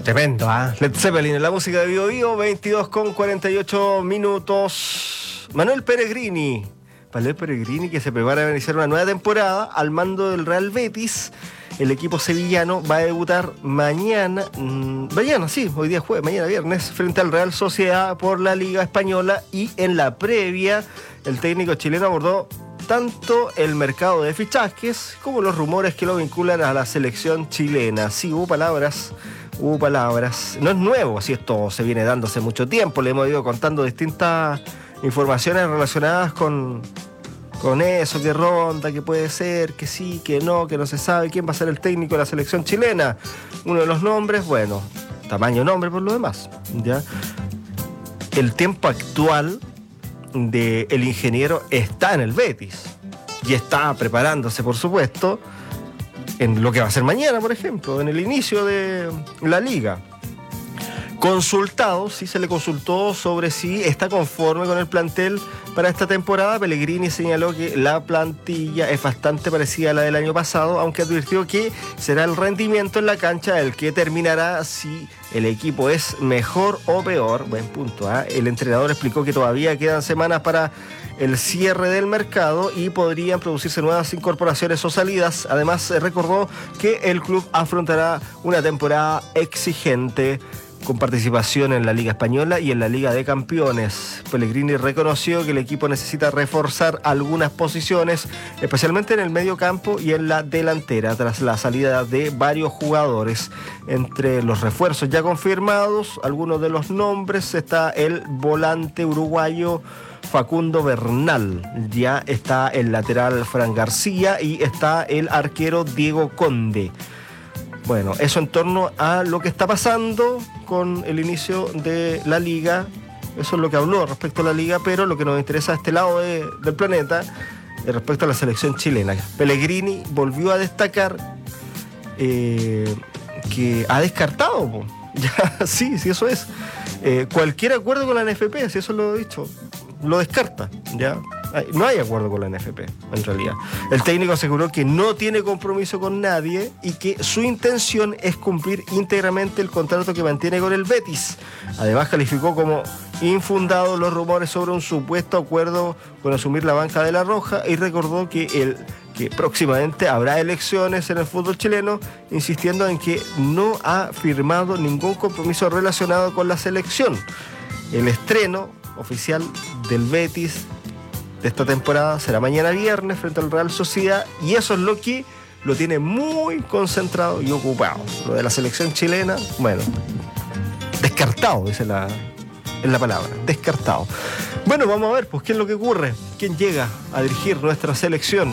Tremendo, ¿ah? Led Zeppelin, la música de Bio Bio, 22:48. Manuel Pellegrini que se prepara a iniciar una nueva temporada al mando del Real Betis. El equipo sevillano va a debutar mañana, hoy día jueves, mañana viernes, frente al Real Sociedad por la Liga Española, y en la previa el técnico chileno abordó tanto el mercado de fichajes como los rumores que lo vinculan a la selección chilena. Sí, hubo palabras. No es nuevo, así esto se viene dando hace mucho tiempo. Le hemos ido contando distintas informaciones relacionadas con eso, que ronda, que puede ser, que sí, que no se sabe quién va a ser el técnico de la selección chilena. Uno de los nombres, bueno, tamaño nombre por lo demás, ¿ya? El tiempo actual del ingeniero está en el Betis y está preparándose, por supuesto, en lo que va a ser mañana, por ejemplo, en el inicio de la liga. Consultado, sí se le consultó sobre si está conforme con el plantel para esta temporada. Pellegrini señaló que la plantilla es bastante parecida a la del año pasado, aunque advirtió que será el rendimiento en la cancha el que determinará si el equipo es mejor o peor. Buen punto, ¿eh? El entrenador explicó que todavía quedan semanas para el cierre del mercado y podrían producirse nuevas incorporaciones o salidas. Además, recordó que el club afrontará una temporada exigente con participación en la Liga Española y en la Liga de Campeones. Pellegrini reconoció que el equipo necesita reforzar algunas posiciones, especialmente en el medio campo y en la delantera, tras la salida de varios jugadores. Entre los refuerzos ya confirmados, algunos de los nombres, está el volante uruguayo Facundo Bernal, ya está el lateral Fran García y está el arquero Diego Conde. Bueno, eso en torno a lo que está pasando con el inicio de la liga. Eso es lo que habló respecto a la liga, pero lo que nos interesa a este lado del planeta respecto a la selección chilena. Pellegrini volvió a destacar que ha descartado, ya, sí, eso es. Cualquier acuerdo con la NFP, si eso lo he dicho, lo descarta, ya. No hay acuerdo con la NFP, en realidad. El técnico aseguró que no tiene compromiso con nadie y que su intención es cumplir íntegramente el contrato que mantiene con el Betis. Además, calificó como infundados los rumores sobre un supuesto acuerdo con asumir la banca de La Roja y recordó que próximamente habrá elecciones en el fútbol chileno, insistiendo en que no ha firmado ningún compromiso relacionado con la selección. El estreno oficial del Betis de esta temporada será mañana viernes frente al Real Sociedad, y eso es lo que lo tiene muy concentrado y ocupado. Lo de la selección chilena, bueno, descartado, dice la palabra, descartado. Bueno, vamos a ver, pues, qué es lo que ocurre, quién llega a dirigir nuestra selección.